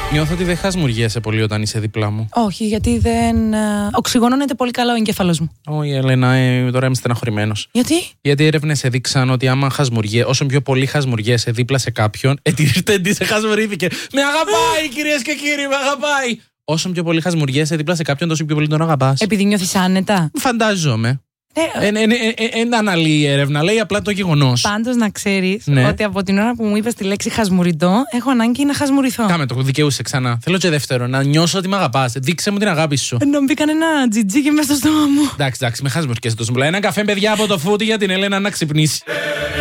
Νιώθω ότι δεν χασμουριέσαι πολύ όταν είσαι δίπλα μου. Όχι, γιατί δεν. Οξυγονώνεται πολύ καλά ο εγκέφαλος μου. Όχι, Ελένα, τώρα είμαι στεναχωρημένος. Γιατί? Γιατί έρευνες έδειξαν ότι άμα όσο πιο πολύ χασμουριέσαι δίπλα σε κάποιον, σε χασμουρήθηκε. Με αγαπάει, κυρίες και κύριοι, με αγαπάει. Όσο πιο πολύ χασμουριέσαι δίπλα σε κάποιον, τόσο πιο πολύ τον αγαπάς. Επειδή νιώθεις άνετα. Φαντάζομαι. Δεν αναλύει η έρευνα, λέει απλά το γεγονός. Πάντως να ξέρεις Ναι. ότι από την ώρα που μου είπες τη λέξη χασμουριτό, έχω ανάγκη να χασμουριθώ. Κάμε το, δικαιούσε ξανά. Θέλω και δεύτερο, να νιώσω ότι με αγαπάς. Δείξε μου την αγάπη σου. Να μπει κανένα τζιτζίκι μέσα στο στόμα μου. Εντάξει, με χασμουριέσαι τόσο πολλά. Ένα καφέ, παιδιά, από το φούτι για την Ελένα να ξυπνήσει.